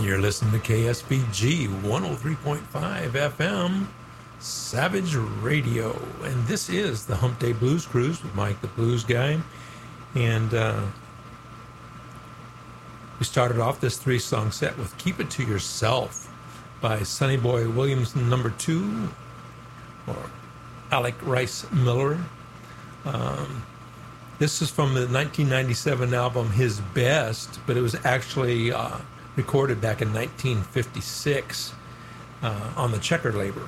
You're listening to KSBG 103.5 FM, Savage Radio. And this is the Hump Day Blues Cruise with Mike the Blues Guy. And we started off this three-song set with Keep It To Yourself by Sonny Boy Williamson No. 2, or Alec Rice Miller. This is from the 1997 album His Best, but it was actually recorded back in 1956 on the Checker label.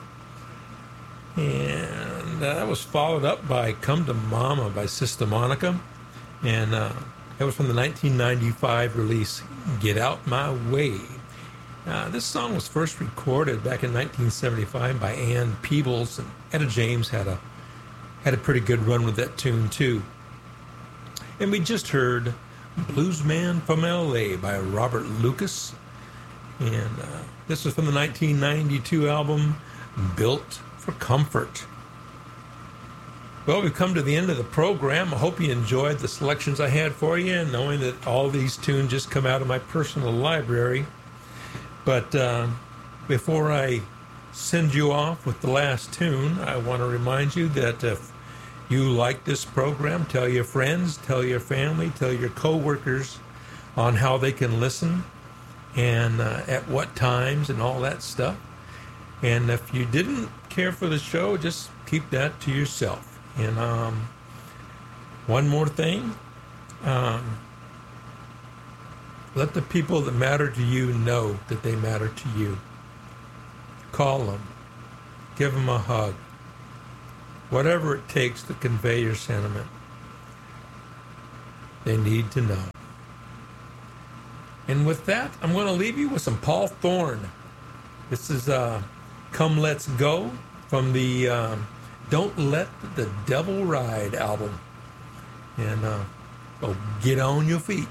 And that was followed up by Come to Mama by Sister Monica. And that was from the 1995 release Get Out My Way. This song was first recorded back in 1975 by Ann Peebles, and Etta James had a pretty good run with that tune too. And we just heard Bluesman from L.A. by Robert Lucas. And this was from the 1992 album Built for Comfort. Well, we've come to the end of the program. I hope you enjoyed the selections I had for you, knowing that all these tunes just come out of my personal library. But before I send you off with the last tune, I want to remind you that if you like this program, tell your friends, tell your family, tell your co-workers on how they can listen and at what times and all that stuff. And if you didn't care for the show, just keep that to yourself. And one more thing, let the people that matter to you know that they matter to you. Call them, give them a hug. Whatever it takes to convey your sentiment, they need to know. And with that, I'm going to leave you with some Paul Thorne. This is Come Let's Go from the Don't Let the Devil Ride album. And so get on your feet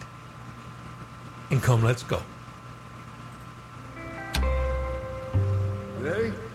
and come let's go. Ready?